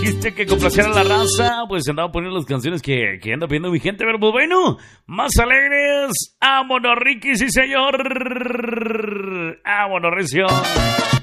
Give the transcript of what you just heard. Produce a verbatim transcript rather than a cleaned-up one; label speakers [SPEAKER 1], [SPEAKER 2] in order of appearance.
[SPEAKER 1] Dijiste que complaciera a la raza, pues andaba poniendo las canciones que, que anda pidiendo mi gente, pero pues bueno, más alegres. ¡Vámonos, Ricky, sí señor! ¡Vámonos, Recio!